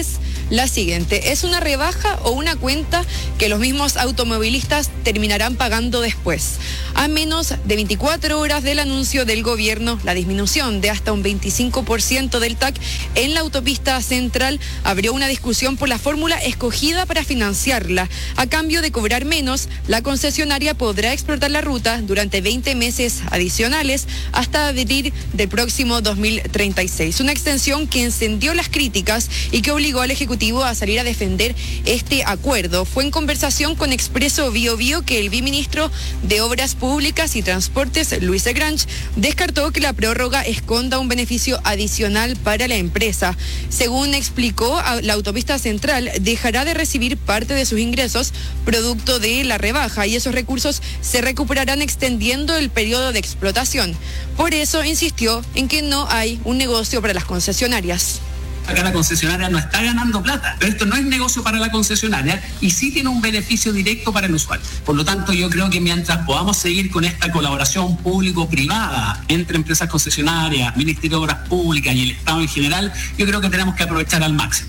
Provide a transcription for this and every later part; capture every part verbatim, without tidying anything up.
es la siguiente: ¿es una rebaja o una cuenta que los mismos automovilistas terminarán pagando después? A menos de veinticuatro horas del anuncio del gobierno, la disminución de hasta un veinticinco por ciento del T A C en la autopista central abrió una discusión por la fórmula escogida para financiarla. A cambio de cobrar menos, la concesionaria podrá explotar la ruta durante veinte meses adicionales hasta abril del próximo dos mil treinta y seis. Una extensión que encendió las críticas y que obligó al Ejecutivo a salir a defender este acuerdo. Fue en conversación con Expreso Bio Bio que el viceministro de Obras Públicas y Transportes, Luis Egranch, descartó que la prórroga esconda un beneficio adicional para la empresa. Según explicó, la autopista central dejará de recibir parte de sus ingresos producto de la rebaja y esos recursos se recuperarán extendiendo el periodo de explotación. Por eso insistió en que no hay un negocio para las concesionarias. Acá la concesionaria no está ganando plata, pero esto no es negocio para la concesionaria y sí tiene un beneficio directo para el usuario. Por lo tanto, yo creo que mientras podamos seguir con esta colaboración público-privada entre empresas concesionarias, Ministerio de Obras Públicas y el Estado en general, yo creo que tenemos que aprovechar al máximo.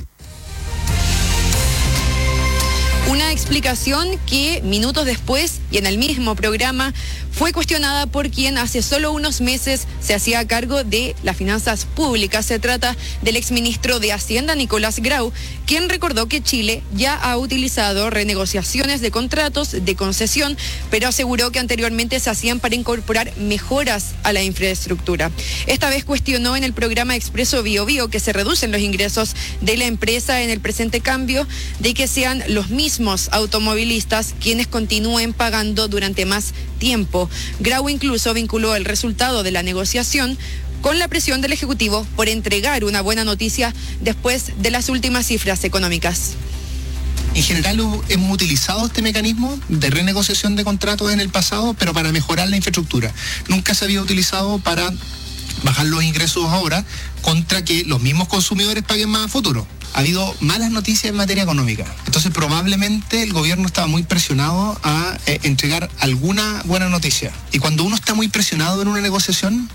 Una explicación que minutos después y en el mismo programa fue cuestionada por quien hace solo unos meses se hacía cargo de las finanzas públicas. Se trata del exministro de Hacienda, Nicolás Grau, quien recordó que Chile ya ha utilizado renegociaciones de contratos de concesión, pero aseguró que anteriormente se hacían para incorporar mejoras a la infraestructura. Esta vez cuestionó en el programa Expreso Bio Bio que se reducen los ingresos de la empresa en el presente cambio de que sean los mismos automovilistas quienes continúen pagando durante más tiempo. Grau incluso vinculó el resultado de la negociación con la presión del Ejecutivo por entregar una buena noticia después de las últimas cifras económicas. En general hemos utilizado este mecanismo de renegociación de contratos en el pasado, pero para mejorar la infraestructura. Nunca se había utilizado para bajar los ingresos ahora contra que los mismos consumidores paguen más a futuro. Ha habido malas noticias en materia económica. Entonces probablemente el gobierno estaba muy presionado a eh, entregar alguna buena noticia. Y cuando uno está muy presionado en una negociación...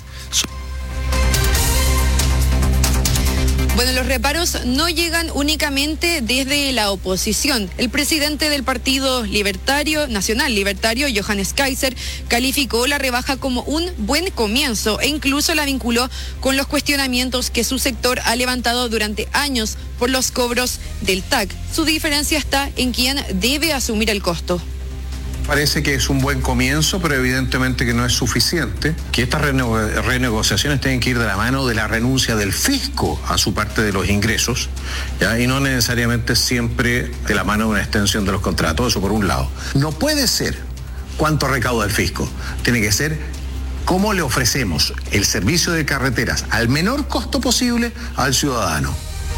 Bueno, los reparos no llegan únicamente desde la oposición. El presidente del Partido Libertario, Nacional Libertario, Johannes Kaiser, calificó la rebaja como un buen comienzo e incluso la vinculó con los cuestionamientos que su sector ha levantado durante años por los cobros del T A C. Su diferencia está en quién debe asumir el costo. Parece que es un buen comienzo, pero evidentemente que no es suficiente, que estas renego- renegociaciones tienen que ir de la mano de la renuncia del fisco a su parte de los ingresos, ¿ya? Y no necesariamente siempre de la mano de una extensión de los contratos, eso por un lado. No puede ser cuánto recauda el fisco, tiene que ser cómo le ofrecemos el servicio de carreteras al menor costo posible al ciudadano.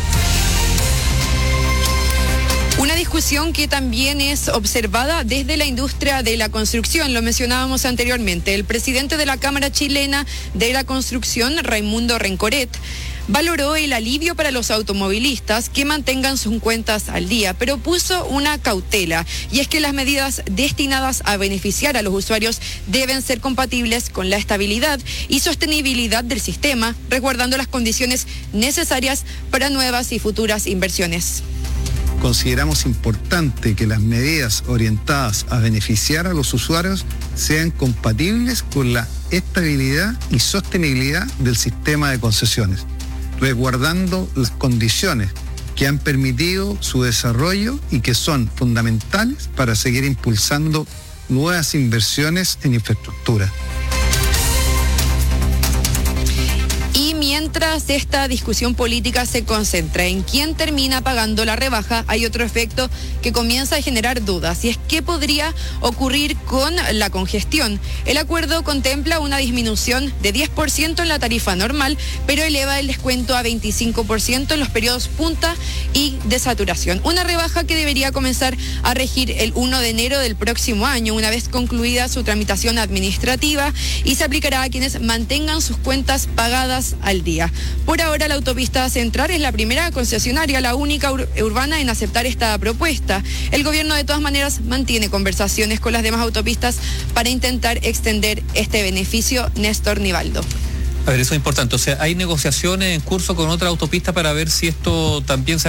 Una discusión que también es observada desde la industria de la construcción, lo mencionábamos anteriormente. El presidente de la Cámara Chilena de la Construcción, Raimundo Rencoret, valoró el alivio para los automovilistas que mantengan sus cuentas al día, pero puso una cautela, y es que las medidas destinadas a beneficiar a los usuarios deben ser compatibles con la estabilidad y sostenibilidad del sistema, resguardando las condiciones necesarias para nuevas y futuras inversiones. Consideramos importante que las medidas orientadas a beneficiar a los usuarios sean compatibles con la estabilidad y sostenibilidad del sistema de concesiones, resguardando las condiciones que han permitido su desarrollo y que son fundamentales para seguir impulsando nuevas inversiones en infraestructura. Y mientras esta discusión política se concentra en quién termina pagando la rebaja, hay otro efecto que comienza a generar dudas, y es qué podría ocurrir con la congestión. El acuerdo contempla una disminución de diez por ciento en la tarifa normal, pero eleva el descuento a veinticinco por ciento en los periodos punta y de saturación. Una rebaja que debería comenzar a regir el primero de enero del próximo año, una vez concluida su tramitación administrativa, y se aplicará a quienes mantengan sus cuentas pagadas al día. Por ahora, la autopista central es la primera concesionaria, la única ur- urbana en aceptar esta propuesta. El gobierno, de todas maneras, mantiene conversaciones con las demás autopistas para intentar extender este beneficio. Néstor Nivaldo. A ver, eso es importante. O sea, hay negociaciones en curso con otra autopista para ver si esto también se